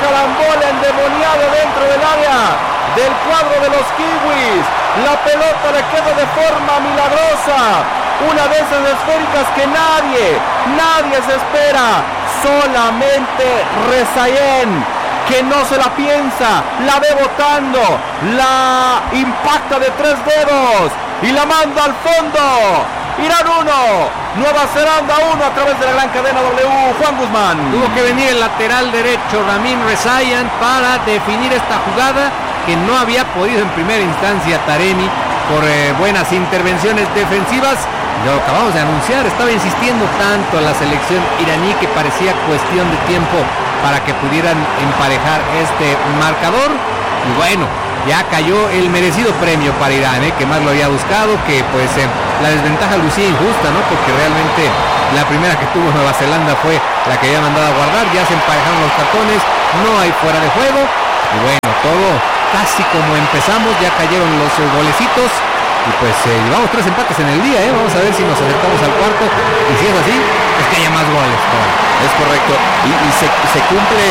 carambola endemoniado dentro del área del cuadro de los Kiwis. La pelota le queda de forma milagrosa. Una de esas esféricas que nadie se espera. Solamente Rezayen, que no se la piensa, la ve botando, la impacta de 3 dedos y la manda al fondo. Irán 1, Nueva Zelanda 1 a través de la gran cadena W. Juan Guzmán. Tuvo que venir el lateral derecho Ramin Rezayen para definir esta jugada que no había podido en primera instancia Taremi por buenas intervenciones defensivas. Lo acabamos de anunciar, estaba insistiendo tanto la selección iraní que parecía cuestión de tiempo para que pudieran emparejar este marcador. Y bueno, ya cayó el merecido premio para Irán, que más lo había buscado, que pues la desventaja lucía injusta, ¿no? Porque realmente la primera que tuvo Nueva Zelanda fue la que había mandado a guardar. Ya se emparejaron los cartones, no hay fuera de juego. Y bueno, todo casi como empezamos, ya cayeron los golecitos. Y pues llevamos 3 empates en el día, vamos a ver si nos acercamos al cuarto. Y si es así, es que haya más goles. Es correcto. Y se cumple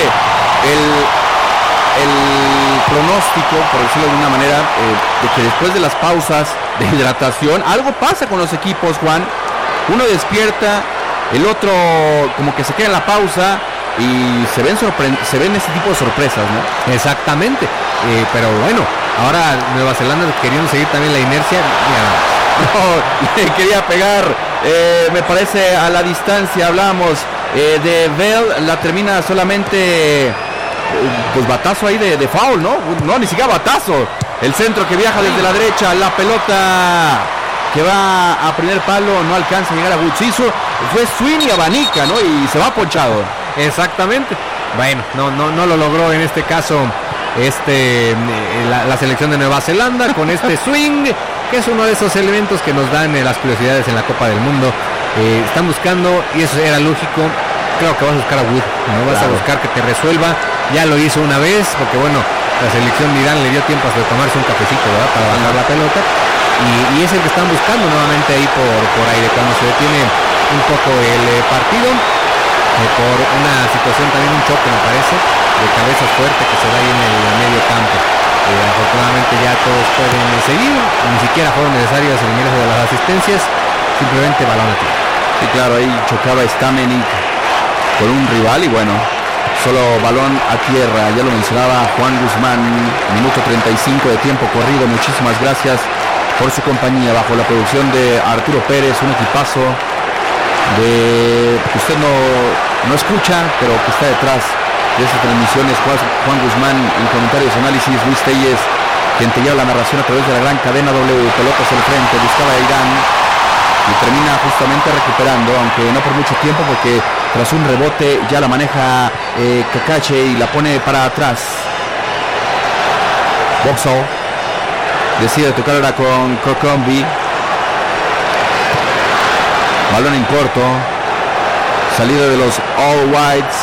el pronóstico, por decirlo de una manera, de que después de las pausas de hidratación, algo pasa con los equipos, Juan. Uno despierta, el otro como que se queda en la pausa y se ven este tipo de sorpresas, ¿no? Exactamente. Pero bueno, ahora Nueva Zelanda queriendo seguir también la inercia. No, le quería pegar, me parece a la distancia. Hablamos de Bell, la termina solamente pues batazo ahí de foul, ¿no? No, ni siquiera batazo. El centro que viaja desde la derecha, la pelota que va a primer palo, no alcanza a llegar a Woods. Fue swing y abanica, ¿no? Y se va ponchado. Exactamente. Bueno, no lo logró en este caso la selección de Nueva Zelanda con este swing, que es uno de esos elementos que nos dan las curiosidades en la Copa del Mundo. Están buscando, y eso era lógico, creo que vas a buscar a Wood, no vas a buscar que te resuelva. Ya lo hizo una vez, porque bueno, la selección de Irán le dio tiempo hasta de tomarse un cafecito, ¿verdad?, para bajar la pelota, y es el que están buscando nuevamente ahí por aire, cuando se detiene un poco el partido, por una situación también, un choque me parece, de cabeza fuerte que se da ahí en el medio campo. Afortunadamente ya todos pueden seguir, ni siquiera fueron necesarios el ingreso de las asistencias, simplemente balón a tierra. Y claro, ahí chocaba Stamenic con un rival y bueno, solo balón a tierra. Ya lo mencionaba Juan Guzmán, minuto 35 de tiempo corrido. Muchísimas gracias por su compañía bajo la producción de Arturo Pérez, un equipazo de que usted no escucha, pero que está detrás de estas transmisiones. Juan Guzmán en comentarios, análisis, Luis Telles, quien te lleva la narración a través de la gran cadena W. Pelotas al frente, buscaba a Irán y termina justamente recuperando, aunque no por mucho tiempo, porque tras un rebote ya la maneja Kakache y la pone para atrás. Boxall decide tocar ahora con Kokombi. Balón en corto, salida de los All Whites,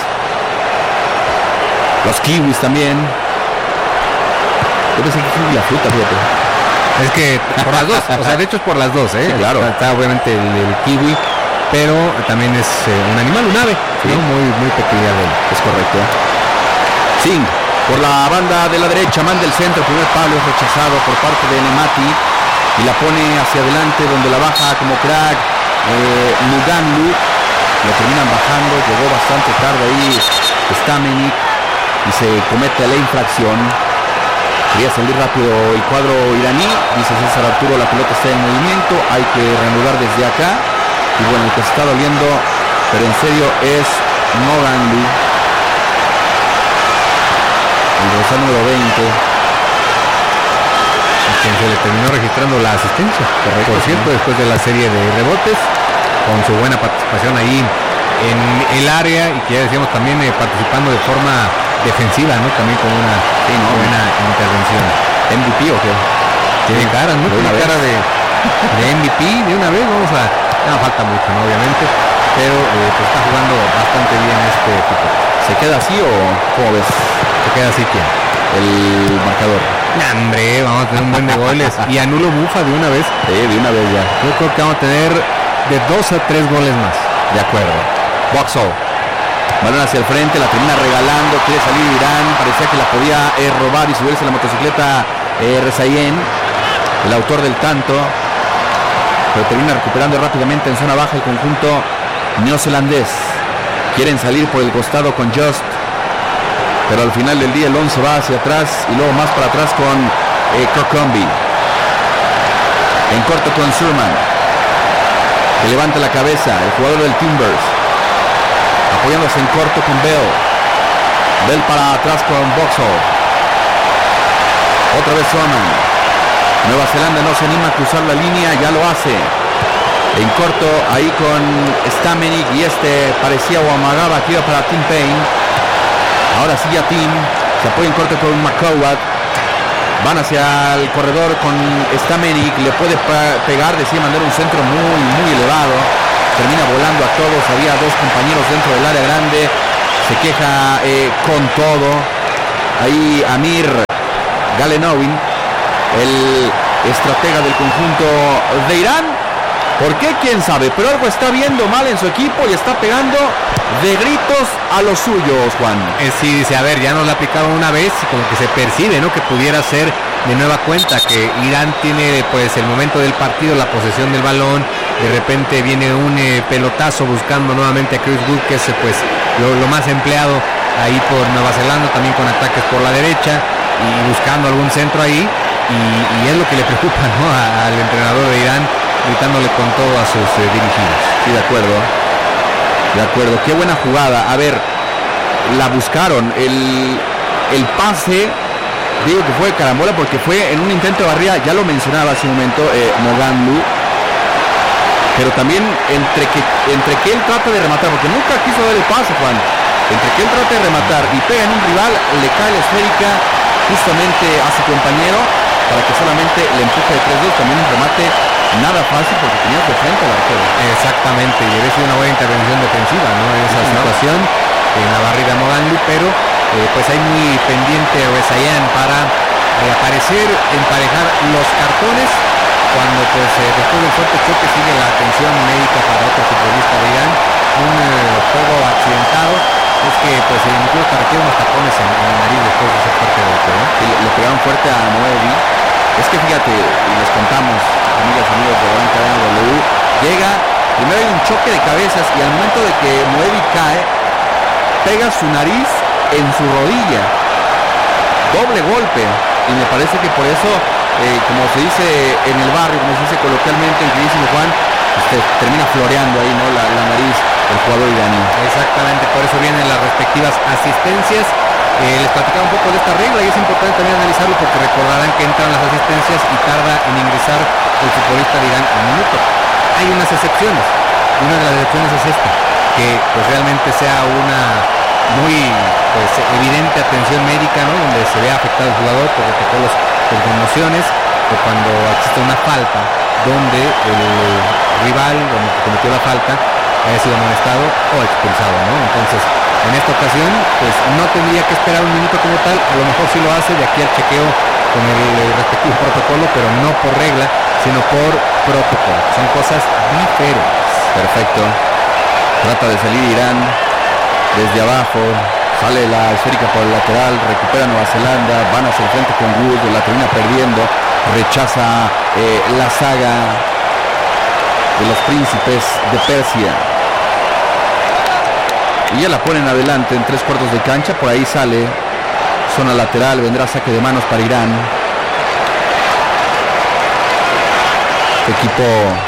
los Kiwis también. Yo pensé que fue la fruta, fíjate. Es que por las dos, o sea, de hecho es por las dos, Sí, claro. Está obviamente el kiwi, pero también es un animal, un ave, sí, ¿no? Muy peculiar. Es correcto. Singh, por la banda de la derecha, manda el centro, primer palo es rechazado por parte de Nemati y la pone hacia adelante, donde la baja como crack Muganlu. Lo terminan bajando, llegó bastante tarde ahí Stamenic y se comete la infracción. Quería salir rápido el cuadro iraní, dice César Arturo, la pelota está en movimiento, hay que reanudar desde acá. Y bueno, el que se está doliendo, pero en serio, es Muganlu, el dorsal número 20. Quien se le terminó registrando la asistencia, correcto, por cierto, después de la serie de rebotes, con su buena participación ahí en el área, y que ya decíamos también participando de forma defensiva, ¿no? También con una buena intervención. ¿MVP o qué? Tiene cara, ¿no? Tiene cara de MVP de una vez. No falta mucho, ¿no? Obviamente, pero pues está jugando bastante bien este equipo. ¿Se queda así o cómo ves? ¿Se queda así quién? El marcador. Hombre, vamos a tener un buen de goles. Y anulo Bufa de una vez. Sí, de una vez ya. Yo creo que vamos a tener de 2 a 3 goles más. De acuerdo. Boxall. balón hacia el frente, la termina regalando, quiere salir Irán, parecía que la podía robar y subirse a la motocicleta Rezayen, el autor del tanto, pero termina recuperando rápidamente en zona baja el conjunto neozelandés. Quieren salir por el costado con Just, pero al final del día el 11 va hacia atrás y luego más para atrás con Kirkcombe. En corto con Surman, que levanta la cabeza, el jugador del Timbers, apoyándose en corto con Bell. Bell para atrás con Boxall. Otra vez Surman. Nueva Zelanda no se anima a cruzar la línea, ya lo hace. En corto ahí con Stamenic y parecía o amagaba que iba para Tim Payne. Ahora sí ya Tim se apoya en corto con McCowat. Van hacia el corredor con Stamenic, le puede pegar, decide mandar un centro muy elevado. Termina volando a todos, había dos compañeros dentro del área grande. Se queja con todo. Ahí Amir Galenovin, el estratega del conjunto de Irán. ¿Por qué? ¿Quién sabe? Pero algo está viendo mal en su equipo y está pegando de gritos a los suyos, Juan. Sí, dice, a ver, ya nos la aplicaron una vez y como que se percibe, ¿no? Que pudiera ser de nueva cuenta, que Irán tiene pues el momento del partido, la posesión del balón, de repente viene un pelotazo buscando nuevamente a Chris Wood, que es pues lo más empleado ahí por Nueva Zelanda, también con ataques por la derecha y buscando algún centro ahí, y es lo que le preocupa, ¿no? Al entrenador de Irán, gritándole con todo a sus dirigidos. Sí, de acuerdo, qué buena jugada. A ver, la buscaron, el pase, digo que fue de carambola porque fue en un intento de barrida, ya lo mencionaba hace un momento Moganlu, pero también entre que él trata de rematar, porque nunca quiso dar el pase, Juan, entre que él trata de rematar y pega en un rival, le cae la esférica justamente a su compañero para que solamente le empuje de 3-2, también un remate nada fácil porque tenía de frente al arquero. Exactamente, y debe ser una buena intervención defensiva, ¿no? En esa situación, en la barrida Moganlu, pero pues hay muy pendiente Rezayen para aparecer, emparejar los cartones, cuando pues después del fuerte choque sigue la atención médica para otro futbolista de Irán, un juego accidentado, es que pues incluso para que unos tapones en la nariz después de ese fuerte golpe, ¿no? Y le pegaron fuerte a Moevi. Es que fíjate, y les contamos, amigas y amigos de Balón Cadena W, llega, primero hay un choque de cabezas y al momento de que Moevi cae, pega su nariz en su rodilla, doble golpe, y me parece que por eso, como se dice en el barrio, como se dice coloquialmente, el queridísimo Juan, termina floreando ahí, ¿no? La nariz del jugador iraní. Exactamente, por eso vienen las respectivas asistencias. Les platicaba un poco de esta regla y es importante también analizarlo porque recordarán que entran las asistencias y tarda en ingresar el futbolista de Irán un minuto. Hay unas excepciones, una de las excepciones es esta, que pues realmente sea una muy pues evidente atención médica, ¿no? Donde se ve afectado el jugador por protocolos de conmociones, o cuando existe una falta donde el rival donde cometió la falta haya sido amonestado o expulsado, ¿no? Entonces, en esta ocasión, pues no tendría que esperar un minuto como tal, a lo mejor sí lo hace de aquí al chequeo con el respectivo protocolo, pero no por regla, sino por protocolo. Son cosas diferentes. Perfecto. Trata de salir Irán desde abajo, sale la esférica por el lateral, recupera Nueva Zelanda, van hacia el frente con Wood, la termina perdiendo, rechaza la saga de los príncipes de Persia. Y ya la ponen adelante en 3/4 de cancha, por ahí sale, zona lateral, vendrá saque de manos para Irán. Este equipo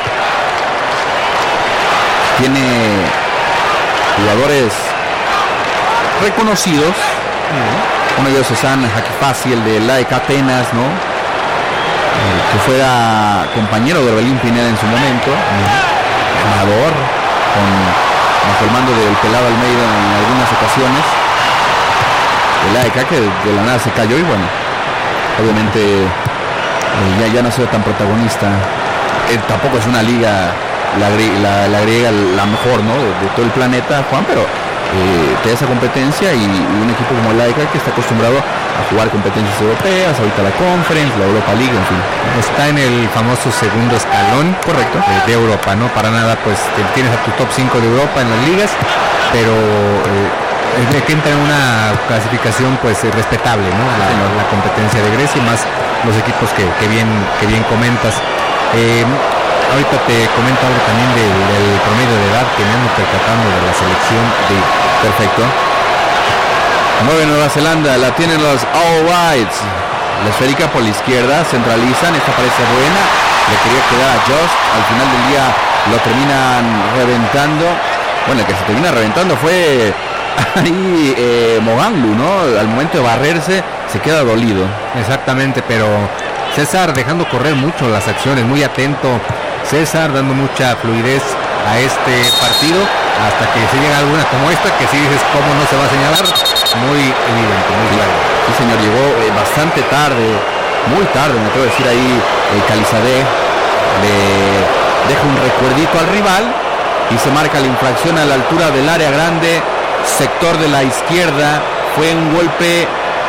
tiene jugadores reconocidos. Uno de ellos es San Hakifasi, el de la AEK Atenas, ¿no? Que fuera compañero de Orbelín Pineda en su momento, ganador bajo el mando del Pelado Almeida en algunas ocasiones. El AEK que de la nada se cayó y bueno, obviamente ya no ha sido tan protagonista. Tampoco es una liga la griega la mejor, ¿no? de todo el planeta, Juan, pero te da esa competencia y un equipo como el AEK que está acostumbrado a jugar competencias europeas, ahorita la Conference, la Europa League, en fin. Está en el famoso segundo escalón, correcto, de Europa, ¿no? Para nada, pues tienes a tu top 5 de Europa en las ligas, pero que entra en una clasificación pues respetable, ¿no? La competencia de Grecia, más los equipos que bien comentas. Ahorita te comento algo también del promedio de edad que me ando percatando de la selección de... Perfecto. Mueve Nueva Zelanda, la tienen los All Whites. La esférica por la izquierda, centralizan, esta parece buena. Le quería quedar a Just, al final del día lo terminan reventando. Bueno, el que se termina reventando fue ahí Moganglu, ¿no? Al momento de barrerse se queda dolido. Exactamente, pero César dejando correr mucho las acciones, muy atento César, dando mucha fluidez a este partido, hasta que se llega alguna como esta, que si dices cómo no se va a señalar, muy evidente, muy claro. Sí, señor, llegó bastante tarde, muy tarde, me atrevo a decir ahí, Calizadeh le deja un recuerdito al rival y se marca la infracción a la altura del área grande, sector de la izquierda. Fue un golpe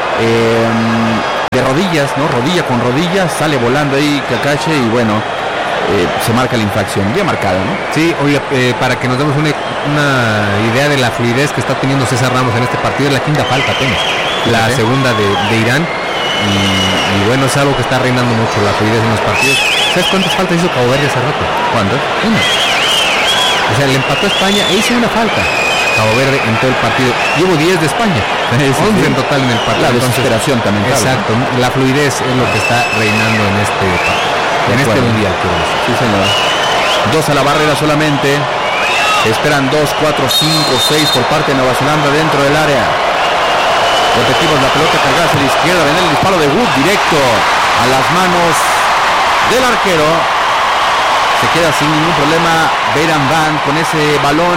de rodillas, ¿no? Rodilla con rodilla, sale volando ahí Kakache y bueno, se marca la infracción, bien marcada, ¿no? Sí, oye, para que nos demos una idea de la fluidez que está teniendo César Ramos en este partido, es la quinta falta apenas, la segunda de Irán, y bueno, es algo que está reinando mucho la fluidez en los partidos. ¿Sabes cuántas faltas hizo Cabo Verde hace rato? ¿Cuántas? Una. O sea, le empató a España e hizo una falta Cabo Verde en todo el partido. Llevo 10 de España, 11 en total en el partido. La desesperación también. Exacto, ¿no? La fluidez es lo que está reinando en este partido. En este mundial, quiero decir. Sí, señor. 2 a la barrera solamente. Esperan 2, 4, 5, 6 por parte de Nueva Zelanda dentro del área. Repetimos, la pelota cargada hacia la izquierda. Viene el disparo de Wood directo a las manos del arquero. Se queda sin ningún problema Beiran Van con ese balón.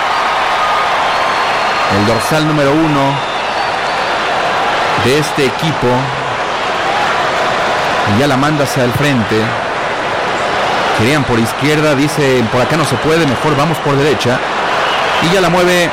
El dorsal número 1 de este equipo. Y ya la manda hacia el frente. Querían por izquierda, dice por acá no se puede, mejor vamos por derecha. Y ya la mueve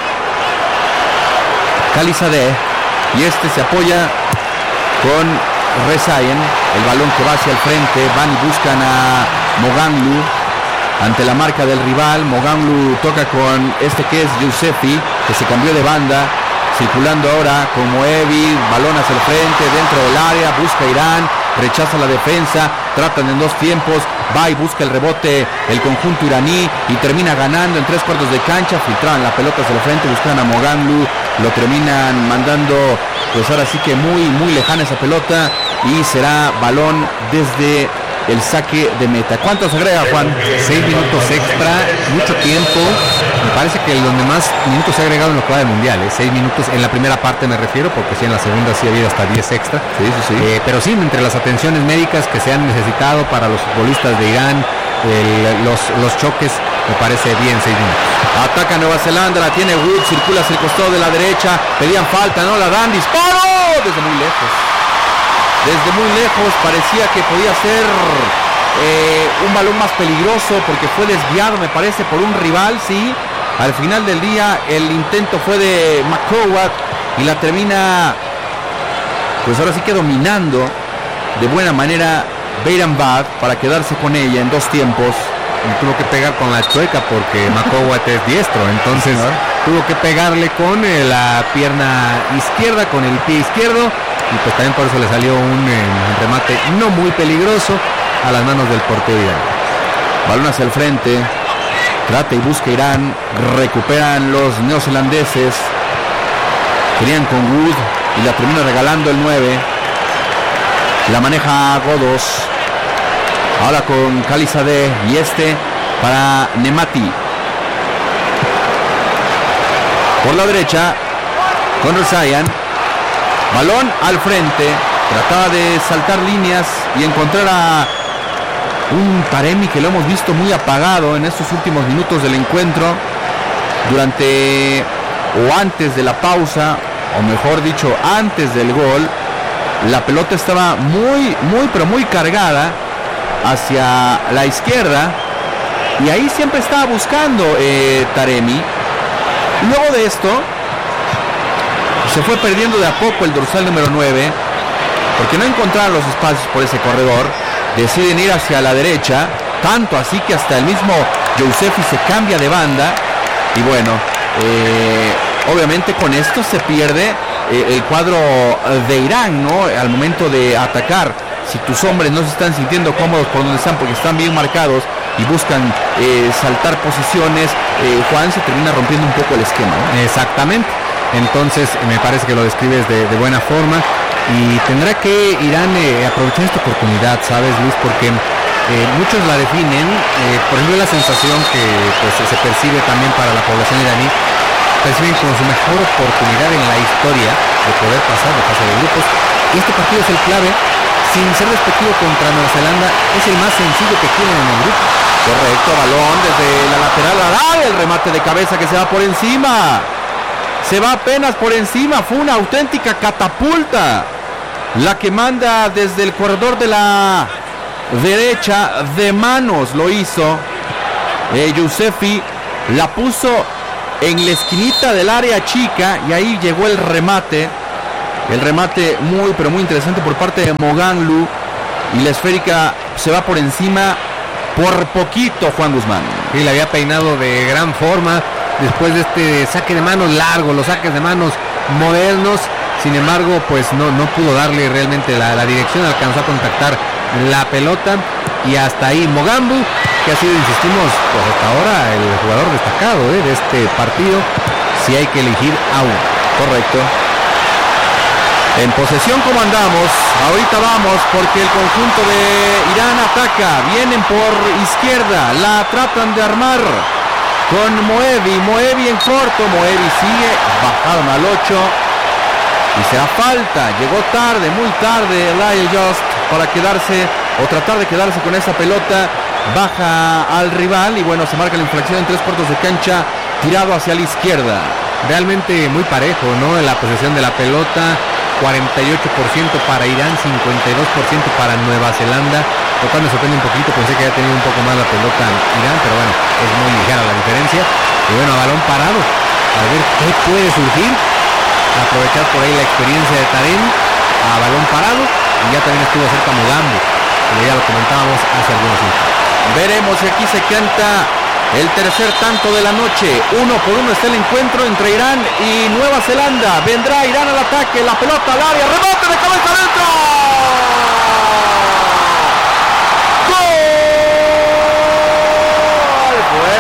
Calizadeh. Y este se apoya con Rezayen. El balón que va hacia el frente. Van y buscan a Moganglu ante la marca del rival. Moganglu toca con este que es Yousefi, que se cambió de banda. Circulando ahora con Moevi, balón hacia el frente, dentro del área, busca Irán, rechaza la defensa, tratan en 2 tiempos, va y busca el rebote el conjunto iraní y termina ganando en 3/4 de cancha, filtraban la pelota hacia el frente, buscan a Moganglu, lo terminan mandando, pues ahora sí que muy lejana esa pelota y será balón desde el saque de meta. ¿Cuántos agrega, Juan? 6 minutos extra, mucho tiempo. Me parece que donde más minutos se ha agregado en lo que va del mundial, 6 minutos en la primera parte me refiero, porque sí en la segunda sí ha habido hasta 10 extra. Sí. Pero sí, entre las atenciones médicas que se han necesitado para los futbolistas de Irán, los choques, me parece bien 6 minutos. Ataca Nueva Zelanda, la tiene Wood, circula hacia el costado de la derecha, pedían falta, no la dan, disparo desde muy lejos. Desde muy lejos parecía que podía ser un balón más peligroso porque fue desviado, me parece, por un rival, sí. Al final del día el intento fue de McCowat y la termina, pues ahora sí que dominando de buena manera Beiran Bad para quedarse con ella en 2 tiempos. Y tuvo que pegar con la chueca porque McCowat es diestro, entonces tuvo que pegarle con la pierna izquierda, con el pie izquierdo. Y pues también por eso le salió un remate no muy peligroso a las manos del portero Irán. Balón hacia el frente, trata y busca Irán, recuperan los neozelandeses, querían con Wood y la termina regalando el 9, la maneja Godos, ahora con Calizadeh y este para Nemati. Por la derecha, con Rezayen. Balón al frente, trataba de saltar líneas y encontrar a un Taremi que lo hemos visto muy apagado en estos últimos minutos del encuentro, durante o antes de la pausa, o mejor dicho, antes del gol. La pelota estaba muy cargada hacia la izquierda y ahí siempre estaba buscando Taremi. Luego de esto se fue perdiendo de a poco el dorsal número 9 porque no encontraron los espacios por ese corredor. Deciden ir hacia la derecha, tanto así que hasta el mismo Yousefi se cambia de banda y bueno, obviamente con esto se pierde el cuadro de Irán, ¿no? Al momento de atacar, si tus hombres no se están sintiendo cómodos por donde están porque están bien marcados y buscan saltar posiciones, Juan, se termina rompiendo un poco el esquema, ¿no? Exactamente. Entonces me parece que lo describes de buena forma y tendrá que Irán aprovechar esta oportunidad, ¿sabes, Luis? Porque muchos la definen, por ejemplo, la sensación que pues, se percibe también para la población iraní, perciben como su mejor oportunidad en la historia de poder pasar de fase de grupos. Y este partido es el clave, sin ser despectivo contra Nueva Zelanda, es el más sencillo que tienen en el grupo. Correcto, balón desde la lateral, el remate de cabeza que se va por encima. Se va apenas por encima, fue una auténtica catapulta la que manda desde el corredor de la derecha, de manos lo hizo. Yousefi la puso en la esquinita del área chica y ahí llegó el remate muy pero muy interesante por parte de Moghanlu, y la esférica se va por encima por poquito, Juan Guzmán. Y la había peinado de gran forma después de este saque de manos largo, los saques de manos modernos. Sin embargo, pues no pudo darle realmente la dirección, alcanzó a contactar la pelota y hasta ahí Moghanlu, que ha sido, insistimos, pues hasta ahora el jugador destacado de este partido, si hay que elegir a uno. Correcto. En posesión, como andamos, ahorita vamos porque el conjunto de Irán ataca, vienen por izquierda, la tratan de armar con Moevi en corto, Moevi sigue, bajaron al 8 y será falta, llegó tarde, muy tarde Lyle Just para quedarse o tratar de quedarse con esa pelota, baja al rival y bueno, se marca la infracción en 3 cuartos de cancha, tirado hacia la izquierda. Realmente muy parejo, ¿no? En la posesión de la pelota, 48% para Irán, 52% para Nueva Zelanda, lo cual me sorprende un poquito, pensé que había tenido un poco más la pelota Irán, pero bueno, es muy ligera la diferencia. Y bueno, a balón parado, a ver qué puede surgir, aprovechar por ahí la experiencia de Taremi, a balón parado, y ya también estuvo cerca Moghanlu, como ya lo comentábamos hace algunos minutos. Veremos si aquí se canta el tercer tanto de la noche. 1-1 está el encuentro entre Irán y Nueva Zelanda. Vendrá Irán al ataque, la pelota al área, rebote de cabeza adentro. ¡Gol!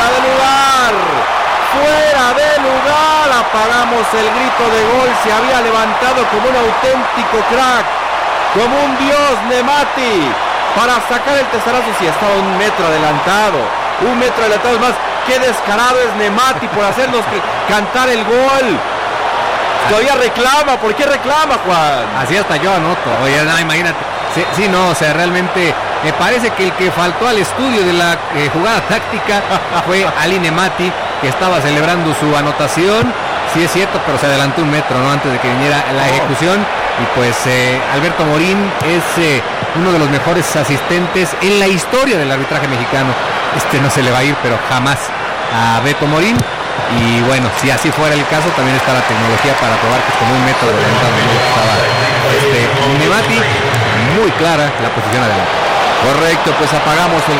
Fuera de lugar. Apagamos el grito de gol. Se había levantado como un auténtico crack, como un dios Nemati, para sacar el tesarazo. Si estaba 1 metro adelantado. 1 metro adelantado, es más, qué descarado es Nemati por hacernos cantar el gol. Todavía reclama, ¿por qué reclama, Juan? Así hasta yo anoto. Oye, no, imagínate. Sí, no, o sea, realmente me parece que el que faltó al estudio de la jugada táctica fue Ali Nemati, que estaba celebrando su anotación. Sí es cierto, pero se adelantó 1 metro, ¿no? Antes de que viniera la ejecución. Y pues Alberto Morín es uno de los mejores asistentes en la historia del arbitraje mexicano. No se le va a ir, pero jamás, a Beto Morín. Y bueno, si así fuera el caso, también está la tecnología para probar que como 1 metro de adelantado estaba Nemati. Muy clara la posición adelante. Correcto, pues apagamos el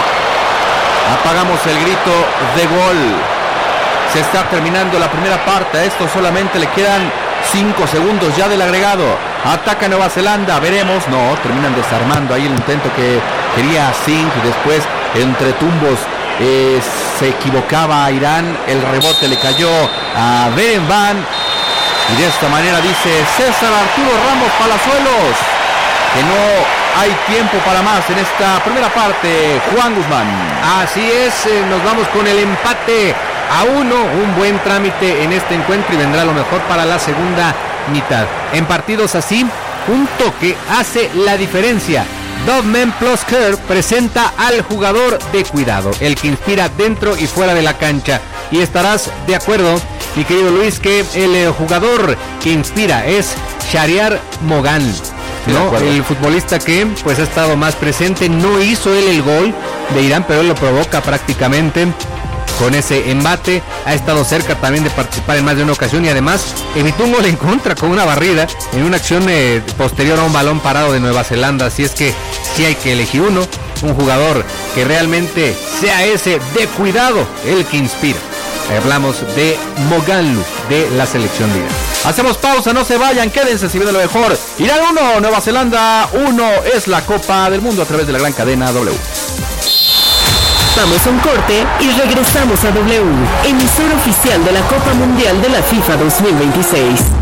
grito de gol. Se está terminando la primera parte. A esto solamente le quedan 5 segundos ya del agregado. Ataca Nueva Zelanda, veremos. No, terminan desarmando ahí el intento que quería Singh. Después, entre tumbos, se equivocaba a Irán. El rebote le cayó a Berenban. Y de esta manera dice César Arturo Ramos Palazuelos que no hay tiempo para más en esta primera parte. Juan Guzmán. Así es, nos vamos con el empate a 1, un buen trámite en este encuentro y vendrá lo mejor para la segunda mitad. En partidos así, un toque hace la diferencia. Dovmen Plosker presenta al jugador de cuidado, el que inspira dentro y fuera de la cancha. Y estarás de acuerdo, mi querido Luis, que el jugador que inspira es Shahriar Moghanlu, ¿no? El futbolista que pues ha estado más presente. No hizo él el gol de Irán, pero él lo provoca prácticamente con ese embate. Ha estado cerca también de participar en más de una ocasión y además evitó un gol en contra con una barrida en una acción posterior a un balón parado de Nueva Zelanda. Así es que sí hay que elegir un jugador que realmente sea ese de cuidado, el que inspira. Hablamos de Moghalu, de la selección de Irán. Hacemos pausa, no se vayan, quédense si viene lo mejor. Irán 1, Nueva Zelanda 1, es la Copa del Mundo a través de la gran cadena W. Vamos a un corte y regresamos a W, emisora oficial de la Copa Mundial de la FIFA 2026.